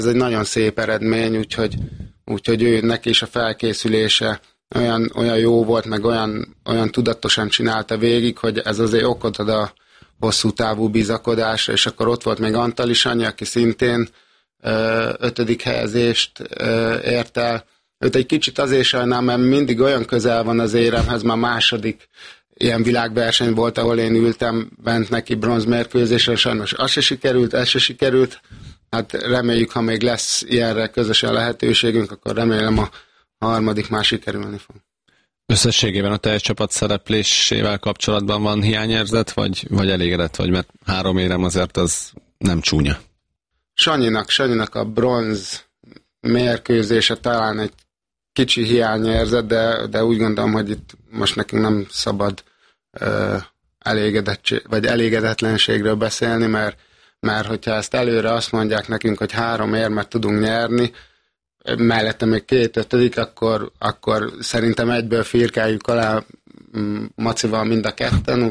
Ez egy nagyon szép eredmény, úgyhogy ő neki is a felkészülése olyan jó volt, meg olyan tudatosan csinálta végig, hogy ez azért okot ad a hosszú távú bizakodásra, és akkor ott volt még Antali Sanyi, aki szintén 5. helyezést ért el. Őt egy kicsit azért sajnálom, mert mindig olyan közel van az éremhez, már második ilyen világverseny volt, ahol én ültem bent neki bronzmérkőzésre, sajnos az se sikerült, ez se sikerült. Hát reméljük, ha még lesz ilyenre közösen lehetőségünk, akkor remélem a harmadik már sikerülni fog. Összességében a teljes csapat szereplésével kapcsolatban van hiányérzet, vagy elégedett vagy, mert 3 érem azért az nem csúnya. Sanyinak a bronz mérkőzése talán egy kicsi hiányérzet, de úgy gondolom, hogy itt most nekünk nem szabad elégedetlenségről beszélni, mert hogyha ezt előre azt mondják nekünk, hogy 3 érmet tudunk nyerni, mellette még 2 5., akkor szerintem egyből firkáljuk alá Macival mind a ketten,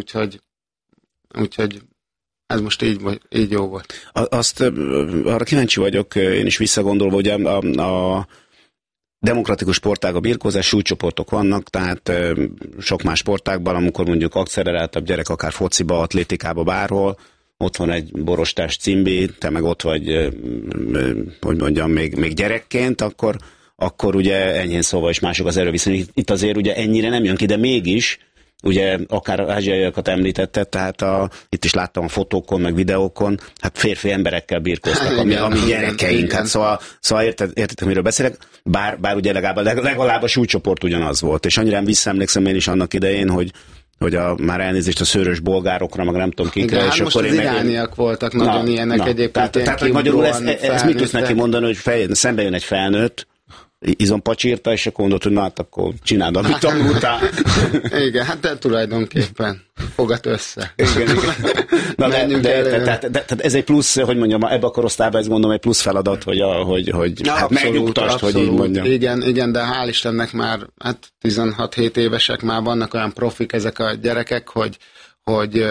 úgyhogy ez most így jó volt. Arra kíváncsi vagyok, én is visszagondolva, hogy a demokratikus sportág a birkózás, súlycsoportok vannak, tehát sok más sportágban, amikor mondjuk akceleráltabb gyerek, akár fociba, atlétikába, bárhol, ott van egy borostás cimbi, te meg ott vagy, hogy mondjam, még gyerekként, akkor ugye enyhén szóval is mások az erőviszony. Itt azért ugye ennyire nem jön ki, de mégis, ugye akár ázsiaiakat említetted, tehát itt is láttam a fotókon, meg videókon, hát férfi emberekkel birkóztak, ami gyerekeink. Hát szóval értitek, miről beszélek, bár ugye legalább a súlycsoport ugyanaz volt. És annyira visszaemlékszem én is annak idején, hogy már elnézést a szőrös bolgárokra, meg nem tudom kikre. Hát most az irániak voltak nagyon ilyenek egyébként. Tehát hogy magyarul ez mit tudsz neki mondani, hogy szembe jön egy felnőtt, izompacsírta, és akkor mondod, hogy na, hát akkor csináld, amit tanultál. Igen, hát de tulajdonképpen fogad össze. Igen. Na, tehát ez egy plusz, hogy mondjam, ebbe a korosztályban ez mondom egy plusz feladat, hogy hát megnyugtasd, hogy így mondjam. Igen, de hál' Istennek már 16-7 évesek, már vannak olyan profik ezek a gyerekek, hogy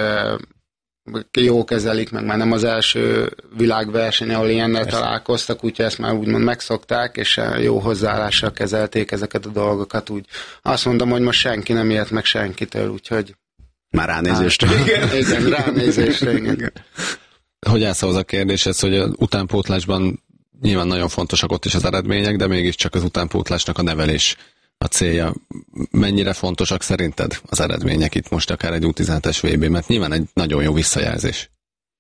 jó kezelik, meg már nem az első világverseny, ahol ilyennel találkoztak, úgyhogy ezt már úgymond megszokták, és jó hozzáállással kezelték ezeket a dolgokat. Úgy azt mondom, hogy most senki nem ilyet meg senkitől, úgyhogy... Már ránézésre. Igen, ránézésre, igen. Hogy állsz ahhoz a kérdéshez, hogy az utánpótlásban nyilván nagyon fontosak ott is az eredmények, de mégiscsak az utánpótlásnak a nevelés a célja. Mennyire fontosak szerinted az eredmények itt most akár egy U17-es VB, mert nyilván egy nagyon jó visszajelzés.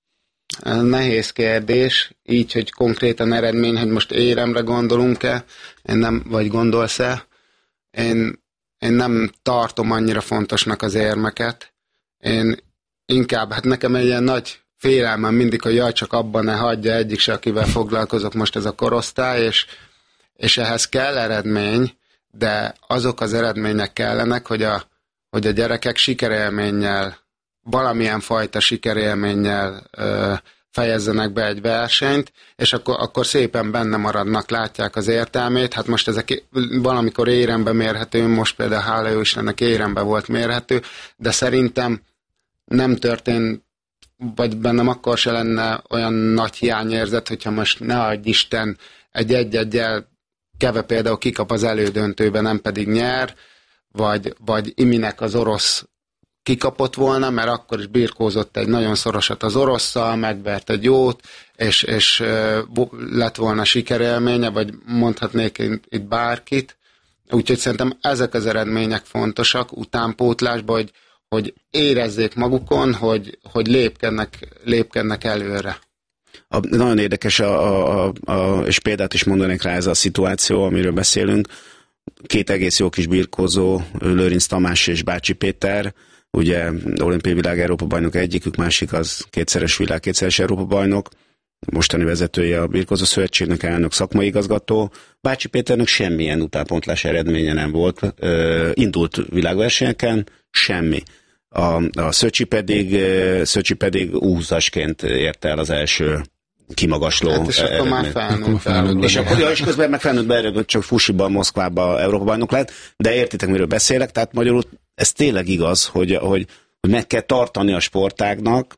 Nehéz kérdés, így, hogy konkrétan eredmény, hogy most éremre gondolunk-e, vagy gondolsz-e. Én nem tartom annyira fontosnak az érmeket. Én inkább, hát nekem egy ilyen nagy félelmem mindig, hogy jaj, csak abban ne hagyja egyik se, akivel foglalkozok most ez a korosztály, és ehhez kell eredmény, de azok az eredmények kellenek, hogy a gyerekek sikerélménnyel, valamilyen fajta sikerélménnyel fejezzenek be egy versenyt, és akkor szépen benne maradnak, látják az értelmét. Hát most ezek valamikor érembe mérhető, most például hála jó Istennek érembe volt mérhető, de szerintem nem történt, vagy bennem akkor se lenne olyan nagy hiányérzet, hogyha most ne adj Isten egy-egyel Keve például kikap az elődöntőben, nem pedig nyer, vagy Iminek az orosz kikapott volna, mert akkor is birkózott egy nagyon szorosat az orosszal, megvert egy jót, és lett volna sikerélménye, vagy mondhatnék itt bárkit. Úgyhogy szerintem ezek az eredmények fontosak utánpótlásban, hogy érezzék magukon, hogy lépkednek előre. Nagyon érdekes, és példát is mondanék rá ez a szituáció, amiről beszélünk. 2 egész jó kis birkózó, Lőrinc Tamás és Bácsi Péter, ugye olimpiai világ Európa bajnok egyikük, másik az 2-szeres világ, 2-szeres Európa bajnok, mostani vezetője a birkózó szövetségnek, elnök szakmai igazgató. Bácsi Péternek semmilyen utánpótlás eredménye nem volt. Indult világversenyeken, semmi. A Szöcsi pedig úzasként érte el az első kimagasló. Hát és akkor már felnőtt. És akkor és közben meg felnőtt be, csak Fusiban, Moszkvában Európa bajnok lett, de értitek, miről beszélek, tehát magyarul ez tényleg igaz, hogy meg kell tartani a sportágnak,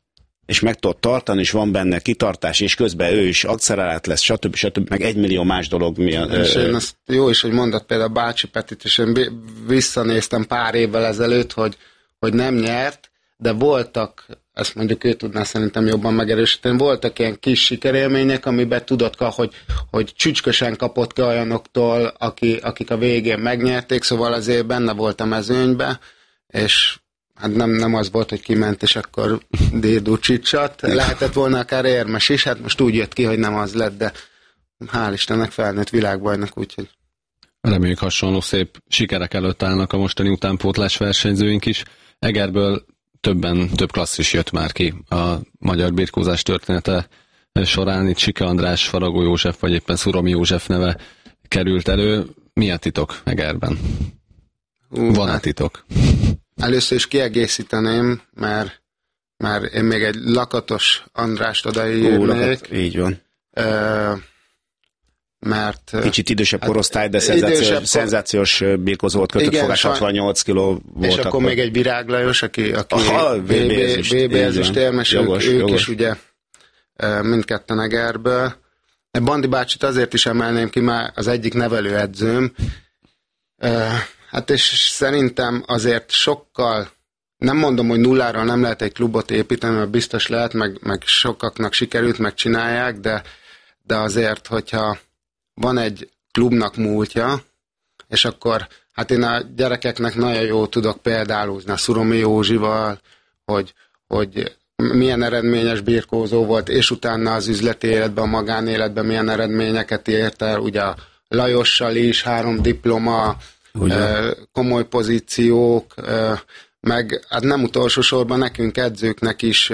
és meg tudod tartani, és van benne kitartás, és közben ő is akcelerát lesz, stb. Meg 1 millió más dolog. És én azt jó is, hogy mondott például Bácsi Petit, és én visszanéztem pár évvel ezelőtt, hogy nem nyert, de voltak, ezt mondjuk ő tudná szerintem jobban megerősíteni, voltak ilyen kis sikerélmények, amiben tudod, hogy csücskösen kapott ki olyanoktól, akik a végén megnyerték, szóval azért benne volt a mezőnybe, és hát nem az volt, hogy kiment, és akkor Dédú csicsat. Lehetett volna akár érmes is, hát most úgy jött ki, hogy nem az lett, de hál' Istennek felnőtt világbajnok, úgyhogy... Reméljük hasonló szép sikerek előtt állnak a mostani utánpótlás versenyzőink is. Egerből több klasszis jött már ki a magyar birkózás története során. Itt Sike András, Faragó József, vagy éppen Szuromi József neve került elő. Mi a titok Egerben? Van-e titok? Először is kiegészíteném, mert én még egy Lakatos Andrást odaírnék. Így van. Mert... Kicsit idősebb korosztály, de szenzációs birkózó volt, kötöttfogás, 68 kiló volt. És akkor még egy Virág Lajos, aki VB ezüst érmes, ők is ugye mindketten Egerből. Bandi bácsit azért is emelném ki, már az egyik nevelőedzőm. Hát és szerintem azért sokkal, nem mondom, hogy nulláról nem lehet egy klubot építeni, mert biztos lehet, meg sokaknak sikerült, megcsinálják, de azért, hogyha van egy klubnak múltja, és akkor, hát én a gyerekeknek nagyon jól tudok példálózni a Szuromi Józsival, hogy milyen eredményes birkózó volt, és utána az üzleti életben, a magánéletben milyen eredményeket ért el, ugye a Lajossal is, 3 diploma, komoly pozíciók, meg hát nem utolsó sorban nekünk edzőknek is,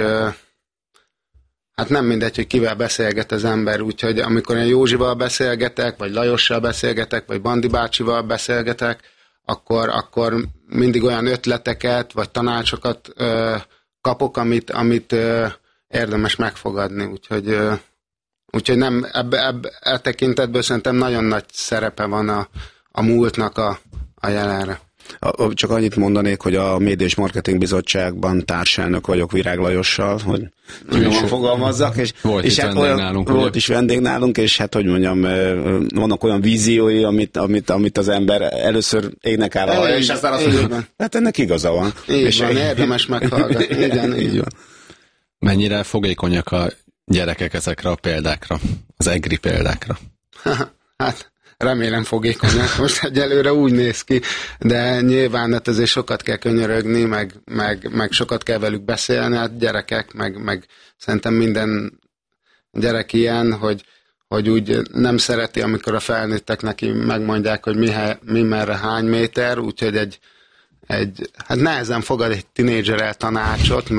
hát nem mindegy, hogy kivel beszélget az ember, úgyhogy amikor én Józsival beszélgetek, vagy Lajossal beszélgetek, vagy Bandi bácsival beszélgetek, akkor mindig olyan ötleteket, vagy tanácsokat kapok, amit érdemes megfogadni, úgyhogy nem, e tekintetből szerintem nagyon nagy szerepe van a múltnak a jelenre. Csak annyit mondanék, hogy a Média és Marketing Bizottságban társelnök vagyok Virág Lajossal, hogy jól fogalmazzak, és hát volt is vendég nálunk, és hát hogy mondjam, vannak olyan víziói, amit az ember először égnek áll, és aztán azt mondja, hát ennek igaza van. Így van, érdemes meghallgatni. Igen, így van. Mennyire fogékonyak a gyerekek ezekre a példákra, az egri példákra? Hát remélem fogékonyak, most egyelőre úgy néz ki, de nyilván hát azért sokat kell könyörögni, meg sokat kell velük beszélni, hát gyerekek, meg szerintem minden gyerek ilyen, hogy úgy nem szereti, amikor a felnőttek neki megmondják, hogy mi merre hány méter, úgyhogy hát nehezen fogad egy tinédzser el tanácsot,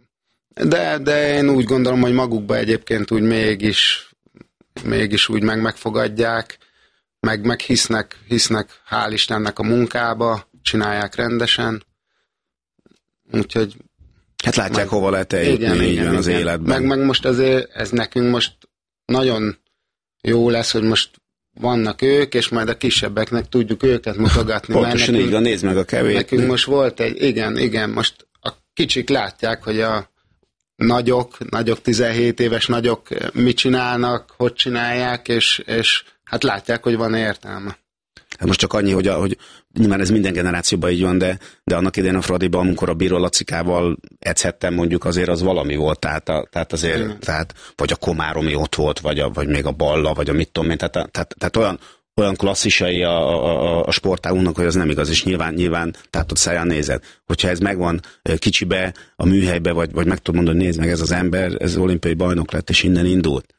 de én úgy gondolom, hogy magukba egyébként úgy mégis úgy megfogadják, meg hisznek, hál' Istennek a munkába, csinálják rendesen, úgyhogy... Hát látják, hova lehet eljutni igen, az életben. Meg most azért ez nekünk most nagyon jó lesz, hogy most vannak ők, és majd a kisebbeknek tudjuk őket mutogatni. Pontosan így van, nézd meg a kevét. Nekünk most volt igen, most a kicsik látják, hogy a nagyok 17 éves nagyok mit csinálnak, hogy csinálják, és hát látják, hogy van értelme. Hát most csak annyi, hogy nyilván ez minden generációban így van, de annak idején a Fradiban, amikor a Bíró Lacikával edzhettem, mondjuk azért az valami volt, tehát azért, vagy a Komáromi ott volt, vagy még a Balla, vagy a mit tudom én, tehát olyan klasszisai a sportágunknak, hogy az nem igaz, és nyilván tehát ott száján nézed. Hogyha ez megvan kicsibe, a műhelybe, vagy meg tudod mondani, hogy nézd meg, ez az ember, ez olimpiai bajnok lett, és innen indult.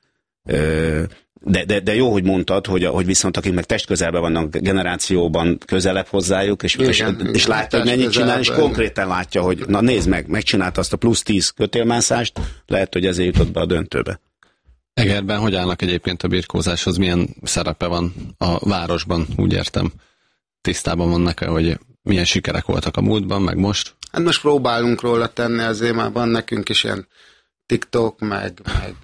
De jó, hogy mondtad, hogy viszont akik meg testközelben vannak generációban közelebb hozzájuk, és látja, hogy mennyit csinál, és konkrétan látja, hogy na nézd meg, megcsinálta azt a plusz 10 kötélmászást, lehet, hogy ezért jutott be a döntőbe. Egerben hogy állnak egyébként a birkózáshoz? Milyen szerepe van a városban, úgy értem? Tisztában vannak-e, hogy milyen sikerek voltak a múltban, meg most? Hát most próbálunk róla tenni, azért már van nekünk is ilyen TikTok, meg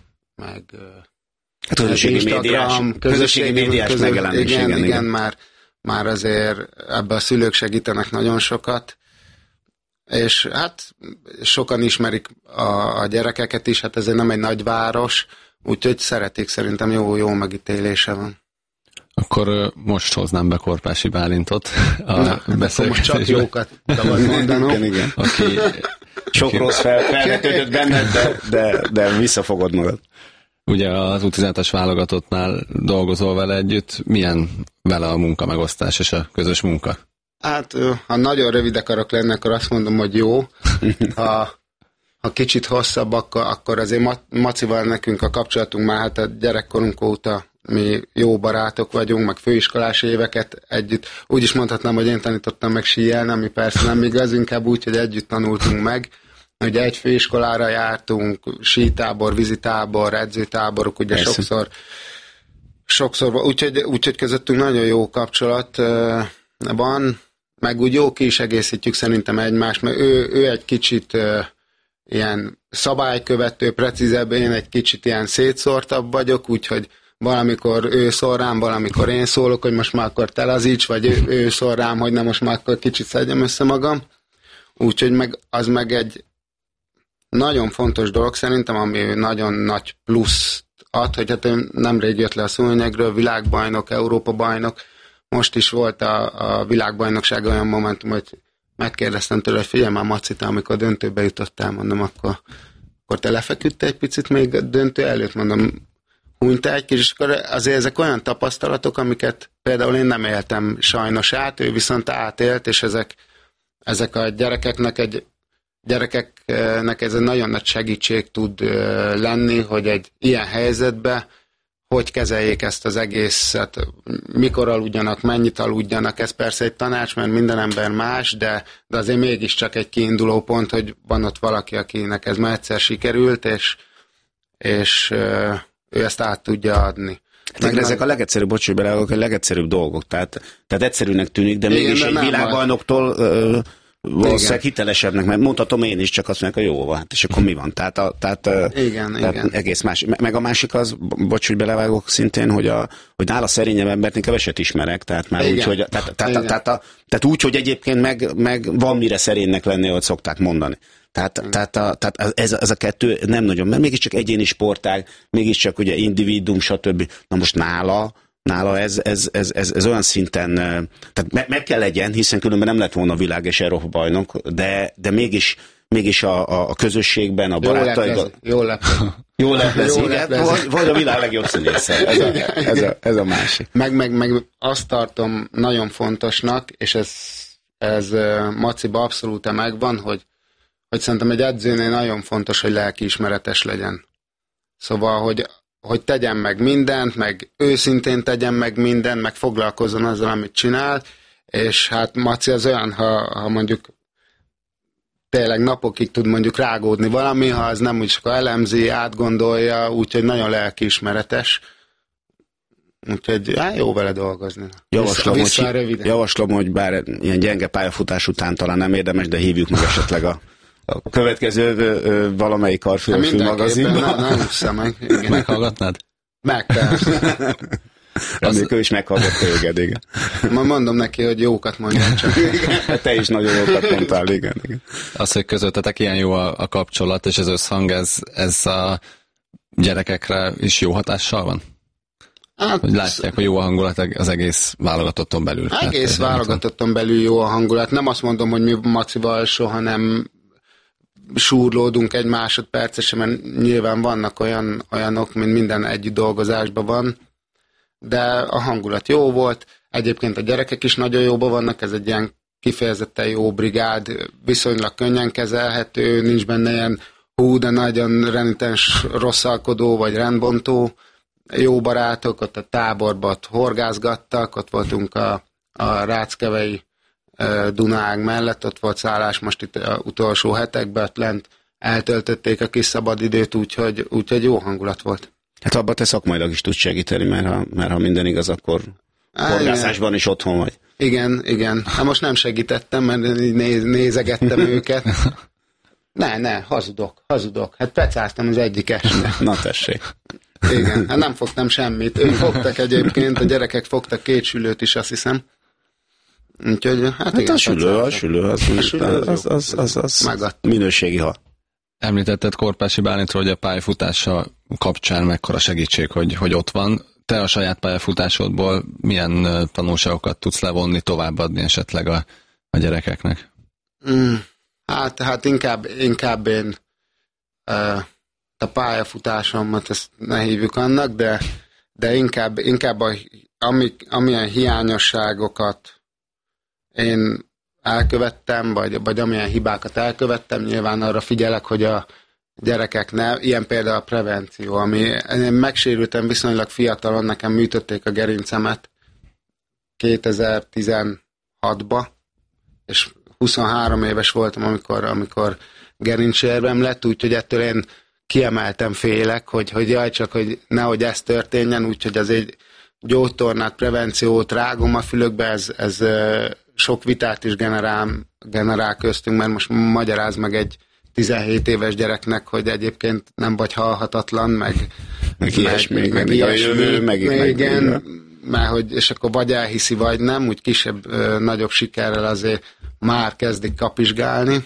közösségi médiás megjelenés. Igen, már azért ebben a szülők segítenek nagyon sokat. és hát sokan ismerik a gyerekeket is, hát ezért nem egy nagy város, úgyhogy szeretik, szerintem jó megítélése van. Akkor most hoznám be Korpási Bálintot a beszélgetésbe. Most csak jókat szabad mondanom. Igen. Sok rossz felvetődött benned, de visszafogod magad. Ugye az U17-es válogatottnál dolgozol vele együtt, milyen vele a munkamegosztás és a közös munka? Hát, ha nagyon rövid akarok lenni, akkor azt mondom, hogy jó. Ha kicsit hosszabb, akkor azért Macival nekünk a kapcsolatunk már hát a gyerekkorunk óta mi jó barátok vagyunk, meg főiskolás éveket együtt. Úgy is mondhatnám, hogy én tanítottam meg síelni, ami persze nem igaz, inkább úgy, hogy együtt tanultunk meg. Ugye egy főiskolára jártunk, sítábor, vízitábor, edzőtáborok, ugye sokszor úgyhogy közöttünk nagyon jó kapcsolat van, meg úgy jó ki is egészítjük szerintem egymást, mert ő egy kicsit ilyen szabálykövető, precízebb, én egy kicsit ilyen szétszórtabb vagyok, úgyhogy valamikor ő szól rám, valamikor én szólok, hogy most már akkor te lazíts, vagy ő szól rám, hogy na most már akkor kicsit szedjem össze magam. Úgyhogy az meg egy nagyon fontos dolog szerintem, ami nagyon nagy plusz ad, hogy hát ő nemrég jött le a Szúnyegről, világbajnok, Európa-bajnok, most is volt a világbajnokság olyan momentum, hogy megkérdeztem tőle, hogy figyelj már Macita, amikor döntőbe jutottál, mondom, akkor te lefeküdte egy picit még a döntő előtt, mondom, hunyta egy kis, és akkor azért ezek olyan tapasztalatok, amiket például én nem éltem sajnos át, ő viszont átélt, és ezek a gyerekeknek ez egy nagyon nagy segítség tud lenni, hogy egy ilyen helyzetben hogy kezeljék ezt az egészet, mikor aludjanak, mennyit aludjanak, ez persze egy tanács, mert minden ember más, de azért mégiscsak egy kiinduló pont, hogy van ott valaki, akinek ez már egyszer sikerült, és ő ezt át tudja adni. Ezek a legegyszerűbb, bocs, a legegyszerűbb dolgok, tehát egyszerűnek tűnik, de mégis egy világbajnoktól valószínűleg hitelesebbnek, mert mondhatom én is, csak azt mondják, hogy jó van, és akkor mi van? Tehát igen. Egész más. Meg a másik az, bocs, hogy belevágok szintén, hogy nála szerényebb embert én keveset ismerek, tehát már úgy, hogy, tehát úgy, hogy egyébként meg van mire szerénynek lenni, ahogy szokták mondani. Tehát ez a kettő nem nagyon, mert mégiscsak egyéni sportág, mégiscsak ugye individuum, stb. Na most nála ez olyan szinten, tehát meg kell legyen, hiszen különben nem lett volna világ és Európa bajnok, de mégis a közösségben, a barátaival... Jól leplezik, vagy a világ legjobb színésze. Ez a másik. Meg azt tartom nagyon fontosnak, és ez Maciba abszolút megvan, hogy szerintem egy edzőnél nagyon fontos, hogy lelkiismeretes legyen. Szóval, hogy tegyen meg mindent, meg őszintén tegyen meg mindent, meg foglalkozzon azzal, amit csinál, és hát Maci az olyan, ha mondjuk tényleg napokig tud mondjuk rágódni valami, ha az nem úgy csak elemzi, átgondolja, úgyhogy nagyon lelkiismeretes. Úgyhogy jó vele dolgozni. Javaslom, hogy bár ilyen gyenge pályafutás után talán nem érdemes, de hívjuk meg esetleg a következő valamelyik Karfilm magazinban. Nem hiszem meg. Meghallgatnád? Meg, persze. Amikor ő is meghallgat téged, igen. Ma mondom neki, hogy jókat mondjam csak. Te is nagyon jókat mondtál, igen. Az, hogy közöttetek ilyen jó a kapcsolat, és ez összhang, ez a gyerekekre is jó hatással van? Hát, hogy látják, hogy jó a hangulat az egész válogatotton belül. Egész válogatotton belül jó a hangulat. Nem azt mondom, hogy mi Macival soha nem súrlódunk egy másodpercesen, mert nyilván vannak olyanok, mint minden együtt dolgozásban van, de a hangulat jó volt. Egyébként a gyerekek is nagyon jóban vannak, ez egy ilyen kifejezetten jó brigád, viszonylag könnyen kezelhető, nincs benne ilyen de nagyon renitens rosszalkodó vagy rendbontó. Jó barátok, ott a táborban ott horgászgattak, ott voltunk a Ráckevei Dunág mellett, ott volt szállás most itt az utolsó hetekben, ott lent eltöltötték a kis szabadidőt, úgyhogy jó hangulat volt. Hát abban te szakmailag is tudsz segíteni, mert ha minden igaz, akkor horgászásban is otthon vagy. Igen. Hát most nem segítettem, mert nézegettem őket. Ne, hazudok. Hát pecáztam az egyik este. Na tessék. Igen, hát nem fogtam semmit. Ők fogtak egyébként, a gyerekek fogtak 2 sülőt is, azt hiszem. Úgyhogy, hát igen, a sülő az minőségi hal. Említetted Korpási Bálintról, hogy a pályafutása kapcsán mekkora segítség, hogy ott van. Te a saját pályafutásodból milyen tanulságokat tudsz levonni, továbbadni esetleg a gyerekeknek? Hát inkább én a pályafutásomat, ezt ne hívjuk annak, de inkább amilyen hiányosságokat én elkövettem, vagy amilyen hibákat elkövettem, nyilván arra figyelek, hogy a gyerekek ne, ilyen például a prevenció, ami én megsérültem viszonylag fiatalon, nekem műtötték a gerincemet 2016-ba, és 23 éves voltam, amikor gerincsérvem lett, úgyhogy ettől én kiemeltem félek, hogy jaj, csak hogy nehogy ez történjen, úgyhogy az egy gyógytornát, prevenciót rágom a fülökbe, ez sok vitát is generál köztünk, mert most magyaráz meg egy 17 éves gyereknek, hogy egyébként nem vagy halhatatlan, meg ilyesmi, igen, mert hogy, és akkor vagy elhiszi, vagy nem, úgy kisebb, nagyobb sikerrel azért már kezdik kapizsgálni.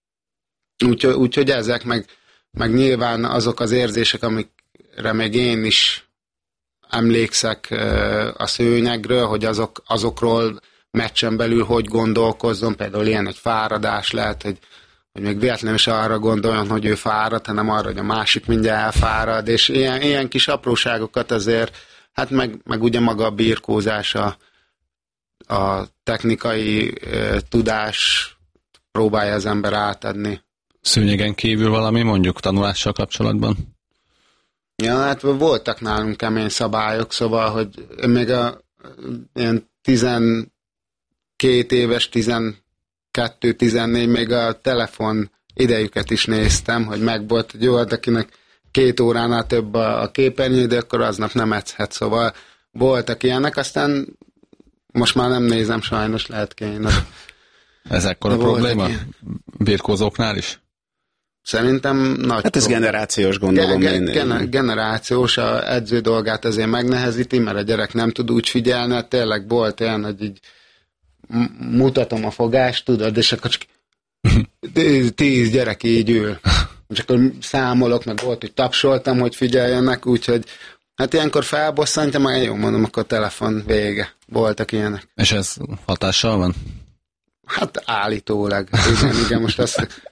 Úgyhogy ezek, meg nyilván azok az érzések, amikre még én is emlékszek a szőnyegről, hogy azokról meccsen belül hogy gondolkozzon, például ilyen egy fáradás lehet, hogy még véletlenül is arra gondoljon, hogy ő fárad, hanem arra, hogy a másik mindjárt elfárad, és ilyen kis apróságokat azért, hát meg ugye maga a birkózás, a technikai tudás próbálja az ember átadni. Szőnyegen kívül valami, mondjuk tanulással kapcsolatban? Ja, hát voltak nálunk kemény szabályok, szóval, hogy még ilyen 12 éves, 12-14 még a telefon idejüket is néztem, hogy megvolt, hogy jó, akinek 2 óránál több a képernyő, de akkor aznap nem edzhet, szóval voltak ilyenek, aztán most már nem nézem, sajnos lehet kéne. Ez ekkora probléma? Birkózóknál is? Szerintem nagy hát ez generációs, gondolom generációs, a edző dolgát ezért megnehezíti, mert a gyerek nem tud úgy figyelni, tényleg volt olyan, hogy így mutatom a fogást, tudod, és akkor csak 10 gyerek így ül. És akkor számolok, meg volt, hogy tapsoltam, hogy figyeljenek, úgyhogy hát ilyenkor felbosszantja, meg jó mondom, akkor telefon vége. Voltak ilyenek. És ez hatással van? Hát állítólag. Igen, most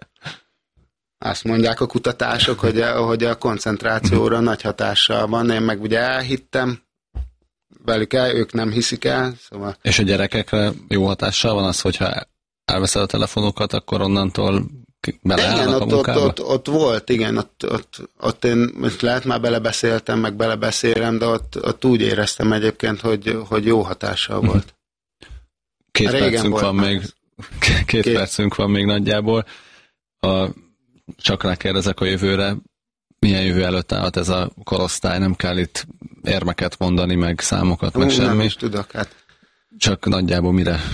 azt mondják a kutatások, hogy a koncentrációra nagy hatással van. Én meg ugye elhittem velük ők nem hiszik el. Szóval... És a gyerekekre jó hatással van az, hogyha elveszed a telefonokat, akkor onnantól beleállnak a munkába? Ott volt, igen, ott én most lehet már belebeszéltem, meg belebeszélem, de ott úgy éreztem egyébként, hogy jó hatással volt. 2 percünk van még. 2 percünk van még nagyjából. Csak rákérdezek a jövőre, milyen jövő előtt állhat ez a korosztály, nem kell itt érmeket mondani, meg számokat, meg semmi. Nem is tudok, hát. Csak nagyjából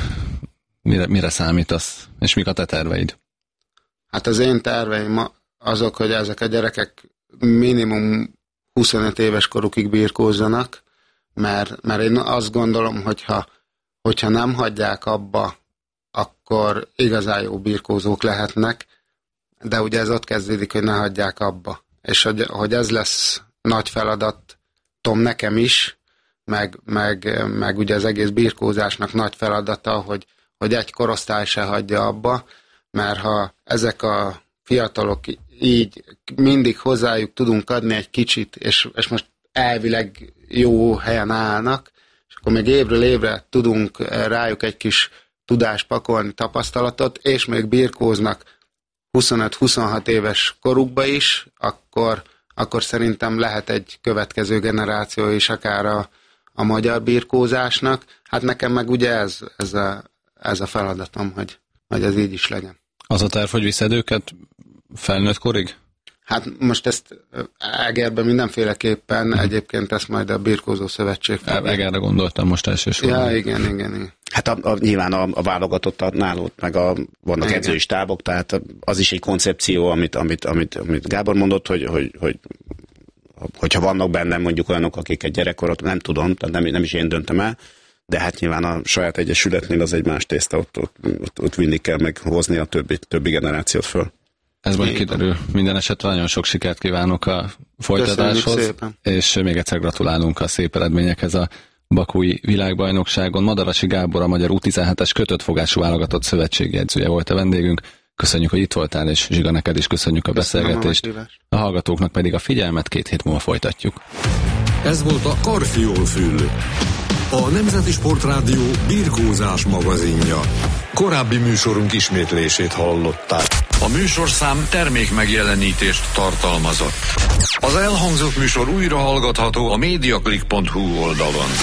mire számítasz, és mik a te terveid? Hát az én terveim azok, hogy ezek a gyerekek minimum 25 éves korukig birkózzanak, mert én azt gondolom, hogyha nem hagyják abba, akkor igazán jó birkózók lehetnek, de ugye ez ott kezdődik, hogy ne hagyják abba. És hogy ez lesz nagy feladatom nekem is, meg ugye az egész birkózásnak nagy feladata, hogy egy korosztály se hagyja abba, mert ha ezek a fiatalok így mindig hozzájuk tudunk adni egy kicsit, és most elvileg jó helyen állnak, és akkor még évről évre tudunk rájuk egy kis tudást pakolni, tapasztalatot, és még birkóznak 25-26 éves korukba is, akkor szerintem lehet egy következő generáció is akár a magyar birkózásnak. Hát nekem meg ugye ez a feladatom, hogy ez így is legyen. Az a terv, hogy viszed őket felnőtt korig? Hát most ezt Egerben mindenféleképpen, egyébként ezt majd a Birkózó Szövetség fogja. Egerre gondoltam most elsősorban. Ja, igen. Hát nyilván a válogatott nálót, meg vannak edzői stábok, tehát az is egy koncepció, amit Gábor mondott, hogyha vannak bennem mondjuk olyanok, akik egy gyerekkorot, nem tudom, tehát nem is én döntöm el, de hát nyilván a saját egyesületnél az egy más tészta, ott vinni kell meg hozni a többi generációt föl. Ez majd kiderül. Minden esetre nagyon sok sikert kívánok a folytatáshoz, és még egyszer gratulálunk a szép eredményekhez a bakui világbajnokságon. Madarasi Gábor, a magyar U17-es kötött fogású válogatott szövetségi edzője volt a vendégünk. Köszönjük, hogy itt voltál, és Zsiga, neked is köszönjük a beszélgetést. A hallgatóknak pedig a figyelmet, 2 hét múlva folytatjuk. Ez volt a Karfiol-fül, a Nemzeti Sportrádió birkózás magazinja. Korábbi műsorunk ismétlését hallották. A műsorszám termékmegjelenítést tartalmazott. Az elhangzott műsor újra hallgatható a mediaclick.hu oldalon.